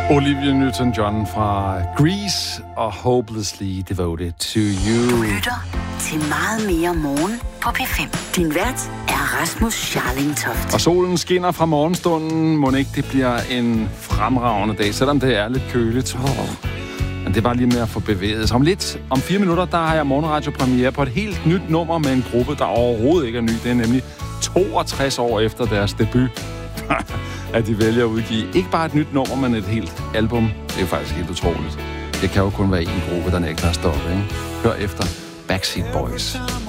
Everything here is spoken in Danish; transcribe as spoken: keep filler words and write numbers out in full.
Olivia Newton-John fra Grease og Hopelessly Devoted to You. Du lytter til meget mere morgen på P fem. Din vært er Rasmus Scharling-Toft. Og solen skinner fra morgenstunden. Må ikke det bliver en fremragende dag, selvom det er lidt køligt. Oh. Men det er bare lige med at få bevæget sig. Om lidt, om fire minutter, der har jeg morgenradio-premiere på et helt nyt nummer med en gruppe, der overhovedet ikke er ny. Det er nemlig toogtres år efter deres debut, at de vælger at udgive ikke bare et nyt nummer, men et helt album. Det er faktisk helt utroligt. Det kan jo kun være en gruppe, der nægter at stoppe, ikke? Hør efter Backseat Boys.